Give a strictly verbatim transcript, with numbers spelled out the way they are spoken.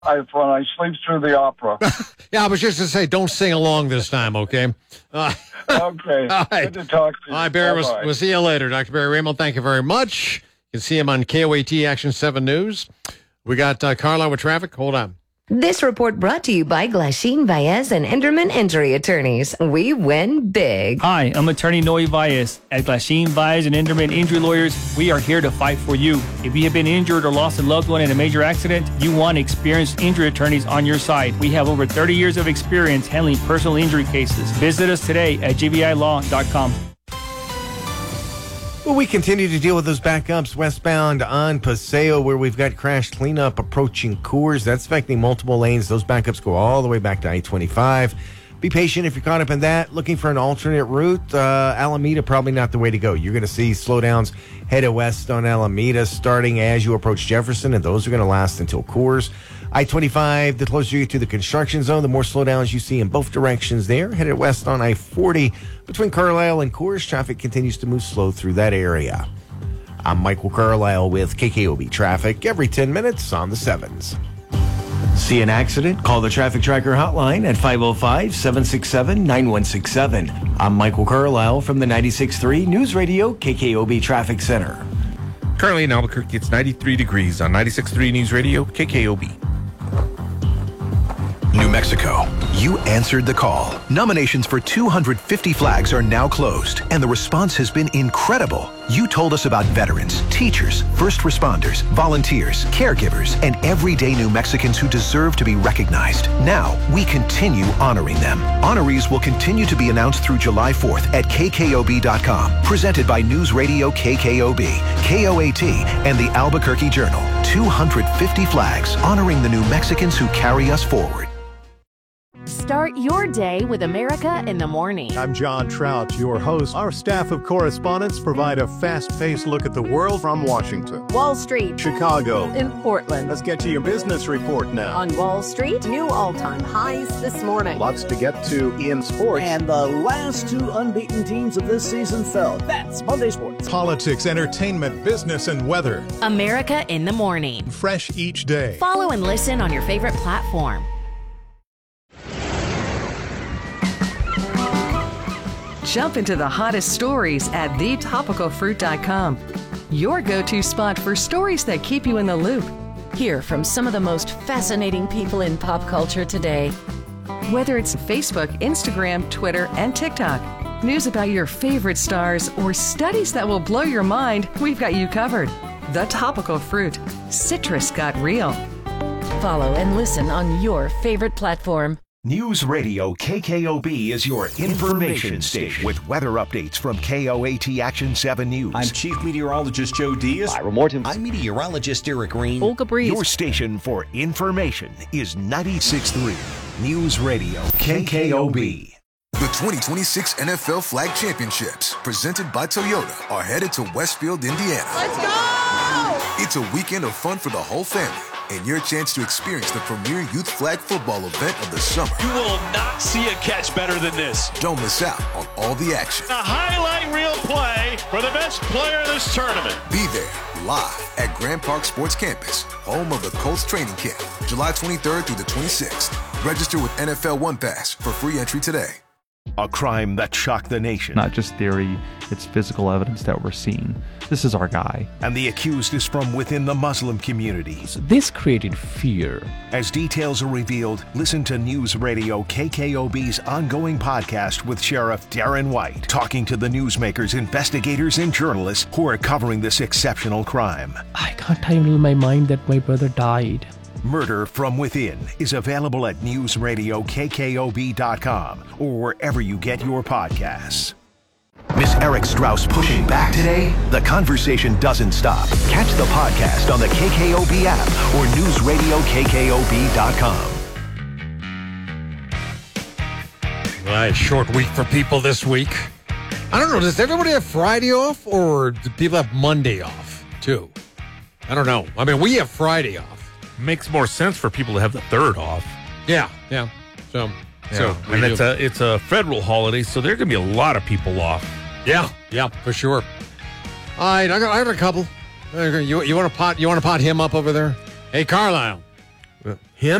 I, when I sleep through the opera. Yeah, I was just to say, don't sing along this time, okay? Uh, okay. All right. Good to talk to you. All right, Barry, we'll, Bye-bye. we'll see you later. Doctor Barry Raymond, thank you very much. You can see him on K O A T Action seven News. We got uh, Carlisle with traffic. Hold on. This report brought to you by Glasheen, Baez, and Enderman Injury Attorneys. We win big. Hi, I'm attorney Noe Baez. At Glasheen, Baez, and Enderman Injury Lawyers, we are here to fight for you. If you have been injured or lost a loved one in a major accident, you want experienced injury attorneys on your side. We have over thirty years of experience handling personal injury cases. Visit us today at g v i law dot com. Well, we continue to deal with those backups westbound on Paseo, where we've got crash cleanup approaching Coors. That's affecting multiple lanes. Those backups go all the way back to I twenty-five. Be patient if you're caught up in that. Looking for an alternate route, uh, Alameda, probably not the way to go. You're going to see slowdowns headed west on Alameda starting as you approach Jefferson, and those are going to last until Coors. I twenty-five, the closer you get to the construction zone, the more slowdowns you see in both directions there. Headed west on I forty between Carlisle and Coors, traffic continues to move slow through that area. I'm Michael Carlisle with K K O B Traffic every ten minutes on the sevens. See an accident? Call the Traffic Tracker hotline at five oh five, seven six seven, nine one six seven. I'm Michael Carlisle from the ninety-six point three News Radio K K O B Traffic Center. Currently in Albuquerque, it's ninety-three degrees on ninety-six point three News Radio K K O B. New Mexico, you answered the call. Nominations for two hundred fifty flags are now closed, and the response has been incredible. You told us about veterans, teachers, first responders, volunteers, caregivers, and everyday New Mexicans who deserve to be recognized. Now, we continue honoring them. Honorees will continue to be announced through July fourth at K K O B dot com. Presented by News Radio K K O B, K O A T, and the Albuquerque Journal. two hundred fifty flags honoring the New Mexicans who carry us forward. Start your day with America in the Morning. I'm John Trout, your host. Our staff of correspondents provide a fast-paced look at the world from Washington, Wall Street, Chicago, in Portland. Let's get to your business report now. On Wall Street, new all-time highs this morning. Lots to get to in sports. And the last two unbeaten teams of this season fell. That's Monday Sports. Politics, entertainment, business, and weather. America in the Morning. Fresh each day. Follow and listen on your favorite platform. Jump into the hottest stories at the topical fruit dot com. Your go-to spot for stories that keep you in the loop. Hear from some of the most fascinating people in pop culture today. Whether it's Facebook, Instagram, Twitter, and TikTok, news about your favorite stars, or studies that will blow your mind, we've got you covered. The Topical Fruit. Citrus got real. Follow and listen on your favorite platform. News Radio K K O B is your information station with weather updates from K O A T Action seven News. I'm Chief Meteorologist Joe Diaz. Ira Morton. I'm Meteorologist Eric Green. Olga Breeze. Your station for information is ninety-six point three News Radio K K O B. The twenty twenty-six N F L Flag Championships, presented by Toyota, are headed to Westfield, Indiana. Let's go! It's a weekend of fun for the whole family, and your chance to experience the premier youth flag football event of the summer. You will not see a catch better than this. Don't miss out on all the action. A highlight reel play for the best player of this tournament. Be there, live at Grand Park Sports Campus, home of the Colts training camp, July twenty-third through the twenty-sixth. Register with N F L One Pass for free entry today. A crime that shocked the nation. Not just theory, it's physical evidence that we're seeing. This is our guy. And the accused is from within the Muslim community. So this created fear. As details are revealed, listen to News Radio K K O B's ongoing podcast with Sheriff Darren White, talking to the newsmakers, investigators, and journalists who are covering this exceptional crime. I can't handle my mind that my brother died. Murder from Within is available at news radio K K O B dot com or wherever you get your podcasts. Miss Eric Strauss pushing back today? The conversation doesn't stop. Catch the podcast on the K K O B app or news radio K K O B dot com. All right, short week for people this week. I don't know, does everybody have Friday off or do people have Monday off too? I don't know. I mean, we have Friday off. Makes more sense for people to have the third off. Yeah, yeah. So, yeah. so and it's a it's a federal holiday, so there are going to be a lot of people off. Yeah, yeah, for sure. All right, I got I got a couple. You you want to pot you want to pot him up over there? Hey, Carlisle.